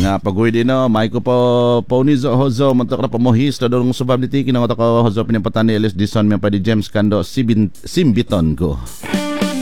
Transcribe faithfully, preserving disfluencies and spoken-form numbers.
nga pagoy din no, may ko po ponizo hozo mantok na pamohis na dong subab ni tiki nang ko hozo pinimpatan ni Ellis Dison mi pa di James Kando Sibin Simbiton ko.